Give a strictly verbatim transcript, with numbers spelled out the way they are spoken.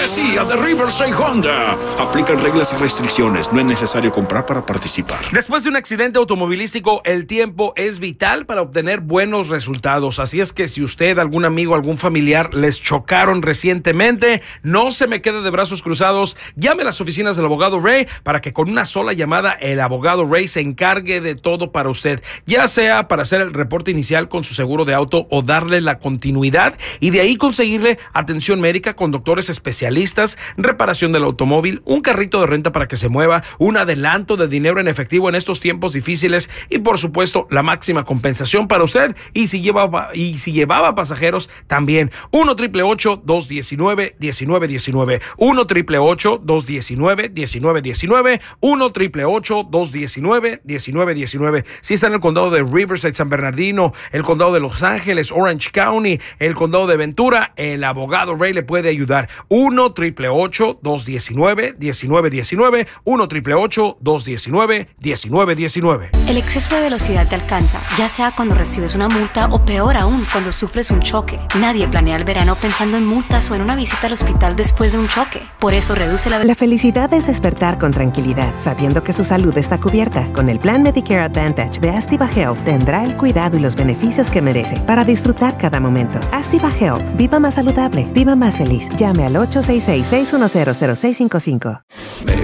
cortesía de Riverside Honda. Aplican reglas y restricciones. No es necesario comprar para participar. Después de un accidente automovilístico, el tiempo es vital para obtener buenos resultados. Así es que si usted, algún amigo, algún familiar les chocaron recientemente, no se me quede de brazos cruzados. Llame a las oficinas del abogado Ray para que con una sola llamada el abogado Ray se encargue de todo para usted, ya sea para hacer el reporte inicial con su seguro de auto o darle la continuidad y de ahí conseguirle atención médica con doctores especialistas, reparación del automóvil, un carrito de renta para que se mueva, un adelanto de dinero en efectivo en estos tiempos difíciles y por supuesto la máxima compensación para usted y si llevaba, y si llevaba pasajeros también. uno triple ocho dos diecinueve diecinueve diecinueve uno triple ocho dos diecinueve diecinueve diecinueve uno triple ocho dos diecinueve diecinueve diecinueve. Si está en el condado de Riverside, San Bernardino, el condado de Los Ángeles, Orange County, el condado de Ventura, el abogado Ray le puede ayudar. uno triple ocho dos diecinueve diecinueve diecinueve uno triple ocho dos diecinueve diecinueve diecinueve. El exceso de velocidad te alcanza, ya sea cuando recibes una multa o peor aún, cuando sufres un choque. Nadie planea el verano pensando en multas o en una visita al hospital después de un choque. Por eso reduce la... La felicidad es despertar con tranquilidad, sabiendo que su salud está cubierta. Con el plan Medicare Advantage de Activa Health tendrá el cuidado y los beneficios que merece para disfrutar cada momento. Activa Health. Viva más saludable. Viva más feliz. Llame al ocho seis seis, seis uno cero, cero seis cinco cinco.